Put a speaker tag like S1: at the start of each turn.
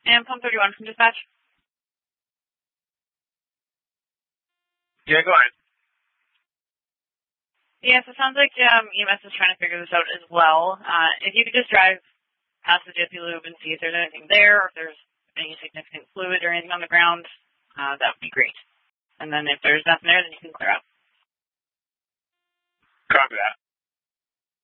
S1: And Pump 31 from dispatch.
S2: Yeah, go ahead.
S1: Yeah, so it sounds like EMS is trying to figure this out as well. If you could just drive past the Jiffy Lube and see if there's anything there, or if there's any significant fluid or anything on the ground, that would be great. And then if there's nothing there, then you can clear out.
S2: Copy that.